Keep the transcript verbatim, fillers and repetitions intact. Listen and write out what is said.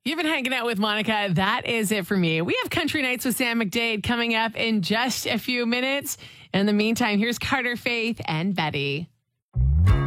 You've been hanging out with Monica. That is it for me. We have Country Nights with Sam McDade coming up in just a few minutes. In the meantime, here's Carter Faith and Betty.